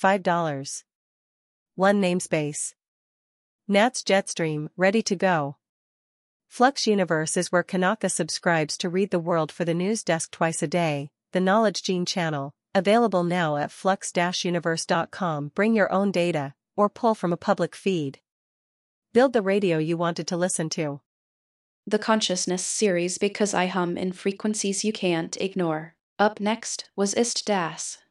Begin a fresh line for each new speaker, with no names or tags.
$5. 1 namespace. Nats Jetstream, ready to go. Flux Universe is where Kanaka subscribes to read the world for the news desk twice a day, the Knowledge Gene channel, available now at flux-universe.com. Bring your own data, or pull from a public feed. Build the radio you wanted to listen to.
The Consciousness series, because I hum in frequencies you can't ignore. Up next was Ist Das.